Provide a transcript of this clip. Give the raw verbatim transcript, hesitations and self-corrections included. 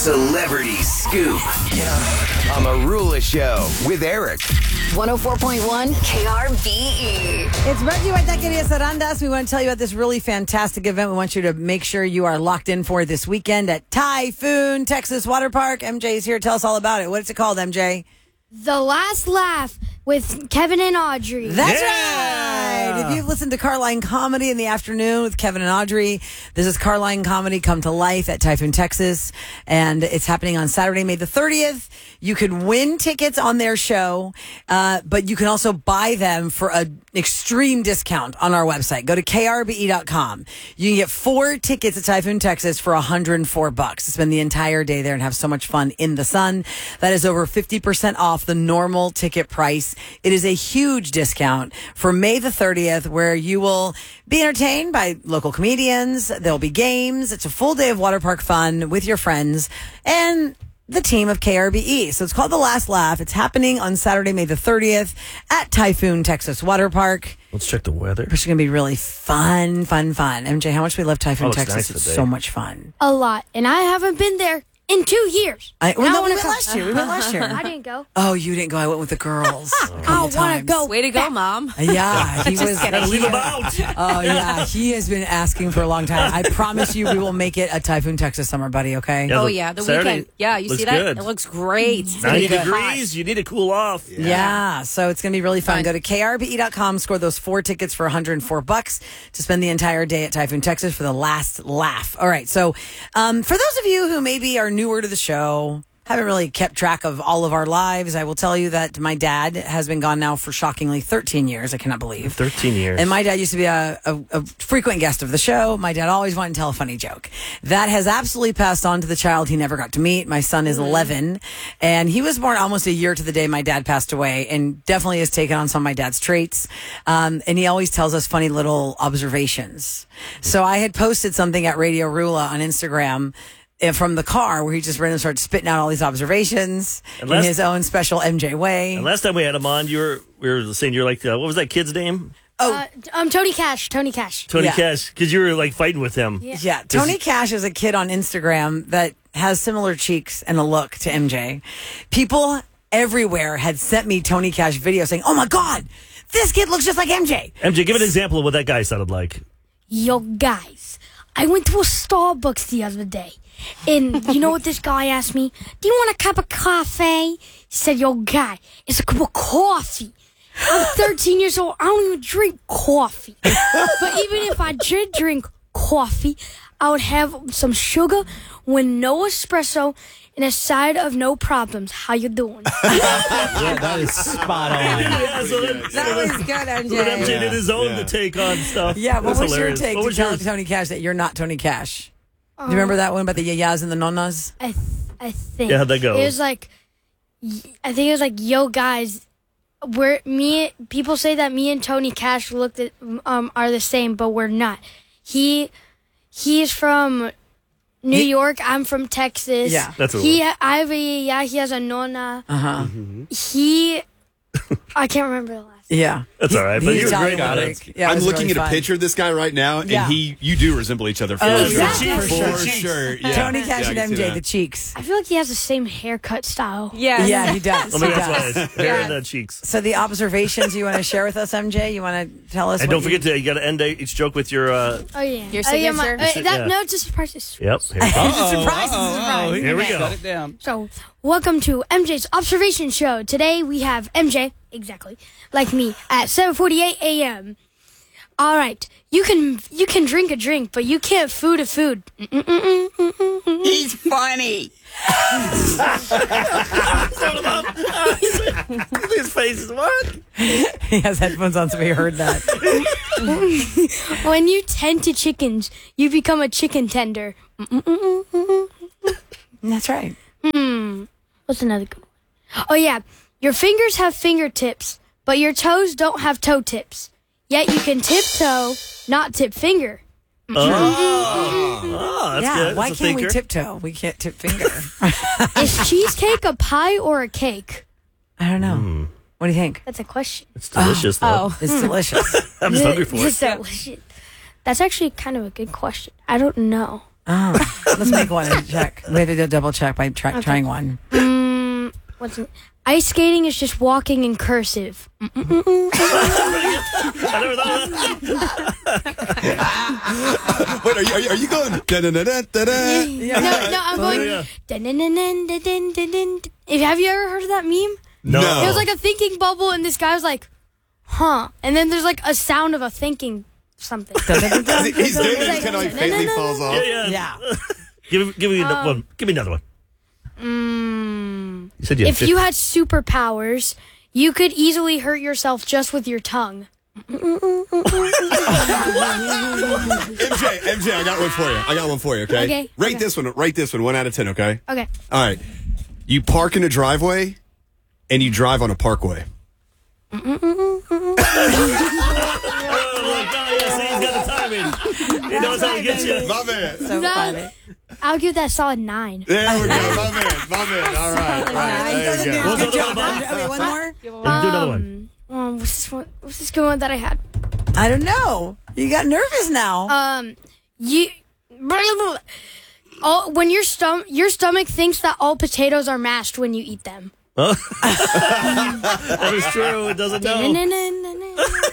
Celebrity Scoop on the Rula Show with Eric. one oh four point one K R B E. It's brought to you by Taqueria Sarandas. We want to tell you about this really fantastic event. We want you to make sure you are locked in for this weekend at Typhoon Texas Water Park. M J is here. Tell us all about it. What's it called, M J? The Last Laugh with Kevin and Audrey. That's Yeah! right. If you've listened to Carline Comedy in the afternoon with Kevin and Audrey, this is Carline Comedy come to life at Typhoon, Texas. And it's happening on Saturday, May the thirtieth. You can win tickets on their show, uh, but you can also buy them for an extreme discount on our website. Go to K R B E dot com. You can get four tickets at Typhoon, Texas for one hundred four bucks to spend the entire day there and have so much fun in the sun. That is over fifty percent off the normal ticket price. It is a huge discount for May the thirtieth, where you will be entertained by local comedians. There'll be games. It's a full day of water park fun with your friends and the team of K R B E. So it's called The Last Laugh. It's happening on Saturday, May the thirtieth at Typhoon Texas Water Park. Let's check the weather. It's going to be really fun, fun, fun. M J, how much we love Typhoon, Oh, it's Texas. nice It's today. so much fun. A lot. And I haven't been there in two years. I, well, And no, I we wanna went come. last year. We went last year. I didn't go. Oh, you didn't go. I went with the girls. I want to go. Way to go, Mom. Yeah, he was. Gotta leave them out. Oh yeah, he has been asking for a long time. I promise you, we will make it a Typhoon Texas summer, buddy. Okay. Yeah, Oh, the yeah, the Saturday weekend. Yeah, you looks see that? good. It looks great. It's gonna ninety be hot. degrees. You need to cool off. Yeah, so it's going to be really fun. Fun. Go to K R B E dot com, score those four tickets for one hundred four bucks to spend the entire day at Typhoon, Texas for the last laugh. All right, so um, for those of you who maybe are newer to the show, haven't really kept track of all of our lives, I will tell you that my dad has been gone now for shockingly thirteen years. I cannot believe. thirteen years. And my dad used to be a, a, a frequent guest of the show. My dad always wanted to tell a funny joke. That has absolutely passed on to the child he never got to meet. My son is eleven, and he was born almost a year to the day my dad passed away, and definitely has taken on some of my dad's traits. Um, and he always tells us funny little observations. So I had posted something at Radio Rula on Instagram uh, from the car where he just randomly started spitting out all these observations And in last- his own special M J way. And last time we had him on, you were we were saying you're like uh, what was that kid's name? Oh. Uh, um, Tony Cash. Tony Cash. Tony Yeah. Cash, because you were like fighting with him. Yeah. Yeah, Tony Cash is a kid on Instagram that has similar cheeks and a look to M J. People everywhere had sent me Tony Cash videos saying, "Oh my God, this kid looks just like M J." M J, give an example of what that guy sounded like. Yo, guys, I went to a Starbucks the other day, and you know what this guy asked me? Do you want a cup of coffee? He said, yo, guy, it's a cup of coffee. I'm thirteen years old. I don't even drink coffee. But even if I did drink coffee, I would have some sugar with no espresso and a side of no problems. How you doing? Yeah, that is spot on. Yeah, so that, That was good, M so M J J. did his own Yeah. to take on stuff. Yeah, what That's was hilarious. your take What to was tell yours? Tony Cash that you're not Tony Cash? Do you remember that one about the yayas and the nonas? I, th- I think. Yeah, how'd that go? It was like, y- I think it was like, yo, guys, we're me. People say that me and Tony Cash looked at, um are the same, but we're not. He he's from New He- York. I'm from Texas. Yeah. That's what it he. I have a yeah. He has a nona. Uh huh. He. I can't remember the last. Yeah, That's all right, but He's you were Italian great with with it. it. Yeah, it I'm was looking really at a fun. picture of this guy right now, and Yeah. he, you do resemble each other for Oh, sure. exactly. For For sure. sure. sure. Yeah. Tony Cash Yeah, I and can M see J, that. the cheeks. I feel like he has the same haircut style. Yes. Yeah, he does. Well, maybe He that's why does. it's hair and the cheeks. So the observations you want to share with us, M J? You want to tell us? And what don't you- forget to you got to end each joke with your. Uh, Oh yeah. Your Oh, yeah, my- signature? uh, that, Yeah. No, it's a surprise. It's- yep. Here we go. Surprise! Surprise! surprise. Here we go. Shut it down. So, welcome to M J's Observation Show. Today we have M J, exactly, like me, at seven forty-eight a.m. All right, you can you can drink a drink, but you can't food a food. He's funny. His face is what? He has headphones on, so he heard that. When you tend to chickens, you become a chicken tender. That's right. What's another good one? Oh yeah, your fingers have fingertips, but your toes don't have toe tips. Yet you can tiptoe, not tip finger. Oh, oh that's yeah, good. why That's a can't we thinker. tiptoe? We can't tip finger. Is cheesecake a pie or a cake? I don't know. What do you think? That's a question. It's delicious, though. Oh. It's delicious. I'm just hungry for It's it. delicious. That's actually kind of a good question. I don't know. Oh, let's make one and check. We have to do- double check by tra- trying one. Mm, what's it? Ice skating is just walking in cursive. I never thought of that. Wait, are you, are you, are you going? Da-da-da-da-da-da? No, no, I'm going. yeah. Dun, dun, dun, dun, dun, dun, dun, dun. If- Have you ever heard of that meme? No. No. It was like a thinking bubble, and this guy was like, "Huh," and then there's like a sound of a thinking something. He's doing it. Like, He kind of like no, no, faintly no, no. falls off. Yeah, yeah. Yeah. Give, me- give me Um, one. Give me another one. Mm, You said you had if you had superpowers, you could easily hurt yourself just with your tongue. M J, M J, I got one for you. I got one for you, okay? Okay, Rate okay. this one. Rate this one. One out of ten, okay? Okay. All right. You park in a driveway, and you drive on a parkway. Oh, look, oh, yeah, see, he's got the timing. He knows how to get you. My man. So No. funny. I'll give that a solid nine. There we go. My man. My man. All right. right. There you go. Good job. Okay, one more. Do another one. Um, what's this one? What's this good one that I had? I don't know. You got nervous now. Um, you. All, when your stomach your stomach thinks that all potatoes are mashed when you eat them. That is true. It doesn't know. Na-na-na-na-na.